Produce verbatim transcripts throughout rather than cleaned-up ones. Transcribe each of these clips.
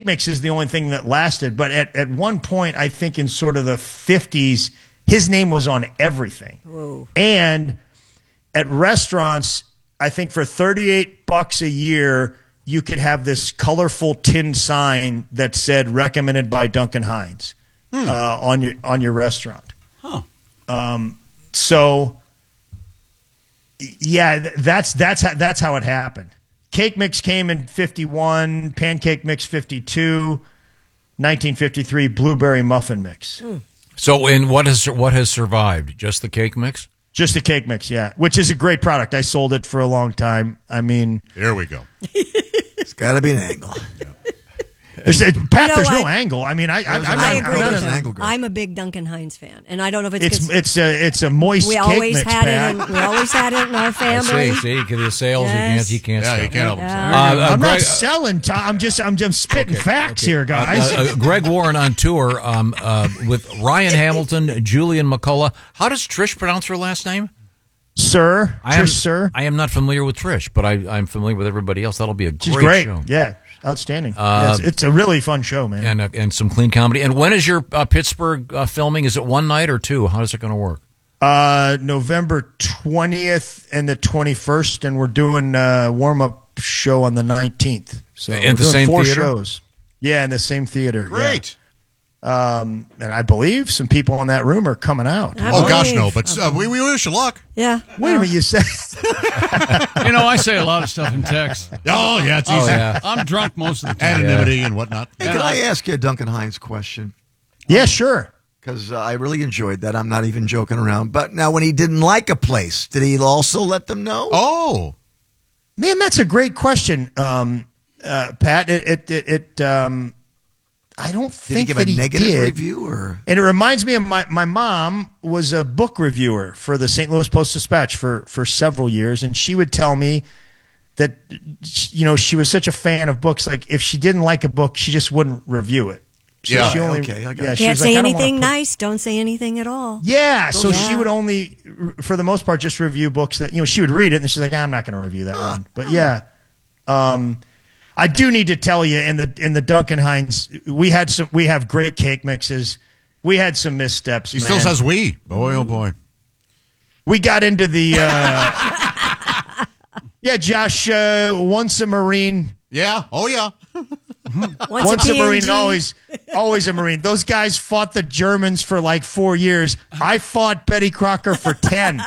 Mix is the only thing that lasted. But at, at one point, I think in sort of the fifties, his name was on everything. Whoa. And at restaurants, I think for thirty-eight bucks a year, you could have this colorful tin sign that said recommended by Duncan Hines hmm. uh, on your on your restaurant. Huh. Um, so, yeah, that's that's how, that's how it happened. Cake Mix came in fifty-one, Pancake Mix fifty-two, nineteen fifty-three Blueberry Muffin Mix. Mm. So, in what has what has survived? Just the Cake Mix? Just the Cake Mix, yeah, which is a great product. I sold it for a long time. I mean, there we go. It's got to be an angle. There's, Pat, you know, there's I, no angle. I mean, I, I, I'm, I not, agree I'm, with not, him. I'm a big Duncan Hines fan, and I don't know if it's it's it's a it's a moist we cake always mix, had Pat. it. In, we always had it in our family. I see, see, because the sales, Yes. he can't, he can't. Yeah, stop. you can't help Yeah. himself. Uh, uh, I'm Greg, not selling. Tom. I'm just I'm just spitting okay, facts okay. here, guys. Uh, uh, Greg Warren on tour um, uh, with Ryan Hamilton, Julian McCullough. How does Trish pronounce her last name? Sir, I Trish, am, sir. I am not familiar with Trish, but I, I'm familiar with everybody else. That'll be a She's great, great. show. Yeah, outstanding. Uh, yes, it's a really fun show, man. And uh, and some clean comedy. And when is your uh, Pittsburgh uh, filming? Is it one night or two? How is it going to work? Uh, November twentieth and the twenty-first, and we're doing a warm-up show on the nineteenth. So At we're the doing same four theater? shows. Yeah, in the same theater. Great. Yeah. Um, and I believe some people in that room are coming out. I Oh, gosh, believe. no. But uh, we, we wish you luck. Yeah. Wait a minute, you said You know, I say a lot of stuff in text. Oh, yeah, it's Oh, easy. yeah. I'm drunk most of the time. Anonymity and whatnot. Hey, can I ask you a Duncan Hines question? yeah, sure. Because uh, I really enjoyed that. I'm not even joking around. But now, when he didn't like a place, did he also let them know? Oh. Man, that's a great question, um, uh, Pat. It, it, it, it um, I don't Did he think give that a he negative did. review? Or And it reminds me of my, my mom was a book reviewer for the Saint Louis Post-Dispatch for, for several years, and she would tell me that, you know, she was such a fan of books. Like, if she didn't like a book, she just wouldn't review it. So Yeah. she only, Okay, I got yeah, it. she Can't was say like, I don't wanna anything put- nice. Don't say anything at all. Yeah, so Yeah. she would only, for the most part, just review books that, you know, she would read it, and she's like, I'm not going to review that one. But yeah, um, I do need to tell you, in the in the Duncan Hines, we had some, we have great cake mixes. We had some missteps. He man. still says we. Boy, oh, boy. We got into the, uh, yeah, Josh, uh, once a Marine. Yeah. Oh, yeah. Once, Once a P N G. Marine, always, always a Marine. Those guys fought the Germans for like four years. I fought Betty Crocker for ten.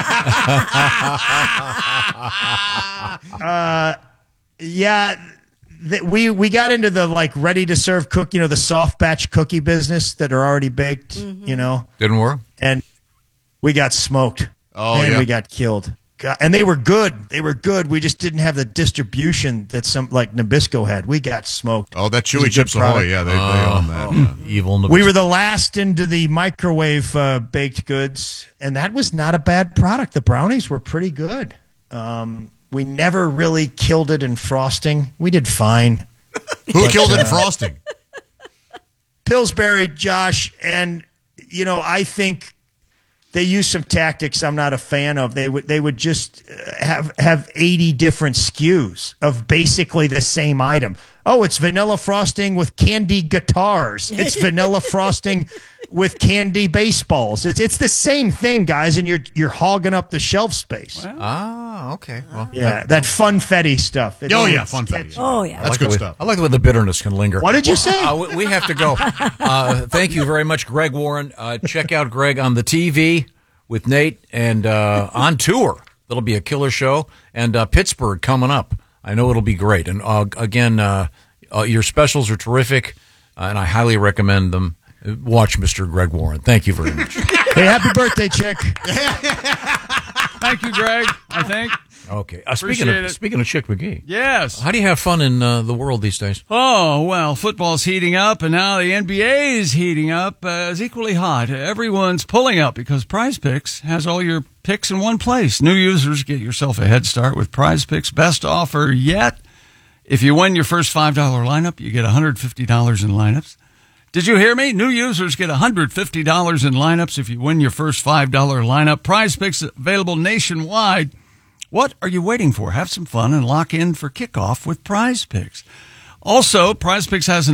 uh, yeah, th- we we got into the like ready to serve cook, you know, the soft batch cookie business that are already baked, you know, Didn't work? and we got smoked. Oh, and yeah. we got killed. God, and they were good. They were good. We just didn't have the distribution that some like Nabisco had. We got smoked. Oh, that It was a Chewy good Chips Ahoy. product. Yeah, they, they own that. Yeah. Evil. We were the last into the microwave uh, baked goods, and that was not a bad product. The brownies were pretty good. Um, we never really killed it in frosting. We did fine. Who killed it in frosting? Pillsbury, Josh, and you know, I think they used some tactics I'm not a fan of. They would they would just uh, have have eighty different S K Us of basically the same item. Oh, it's vanilla frosting with candy guitars. It's vanilla frosting with candy baseballs. It's it's the same thing, guys, and you're you're hogging up the shelf space. Ah, okay. Well, Yeah, that funfetti stuff. It- Oh, yeah, funfetti. Oh, yeah. I That's like good the way, stuff. I like the way the bitterness can linger. What did you say? Uh, we, we have to go. Uh, thank you very much, Greg Warren. Uh, check out Greg on the T V with Nate and uh, on tour. That'll be a killer show. And uh, Pittsburgh coming up. I know it'll be great. And uh, again, uh, uh, your specials are terrific, uh, and I highly recommend them. Watch Mister Greg Warren. Thank you very much. Hey, happy birthday, chick. Thank you, Greg, I think. Okay. Uh, speaking Appreciate of it. speaking of Chick McGee, Yes. how do you have fun in uh, the world these days? Oh, well, football's heating up, and now the N B A is heating up uh, as equally hot. Everyone's pulling up because Prize Picks has all your picks in one place. New users, get yourself a head start with Prize Picks' best offer yet. If you win your first five dollar lineup, you get one hundred fifty dollars in lineups. Did you hear me? New users get one hundred fifty dollars in lineups if you win your first five dollar lineup. Prize Picks available nationwide. What are you waiting for? Have some fun and lock in for kickoff with Prize Picks. Also, Prize Picks has an